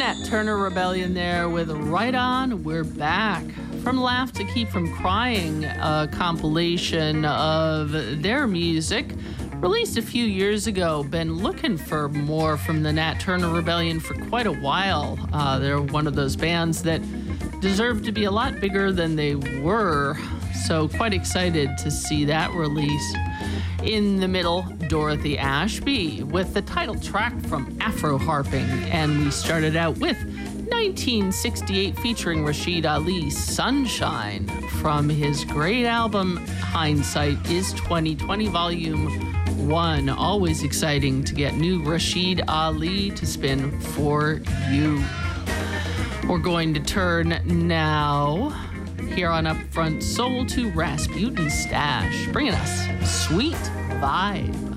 Nat Turner Rebellion there with Right On, We're Back. From Laugh to Keep From Crying, a compilation of their music released a few years ago. Been looking for more from the Nat Turner Rebellion for quite a while. They're one of those bands that deserve to be a lot bigger than they were. So quite excited to see that release. In the middle, Dorothy Ashby with the title track from Afro Harping. And we started out with 1968 featuring Rashid Ali, Sunshine, from his great album Hindsight is 2020 Volume 1. Always exciting to get new Rashid Ali to spin for you. We're going to turn now here on Upfront Soul to Rasputin Stash, bringing us Sweet Vibes.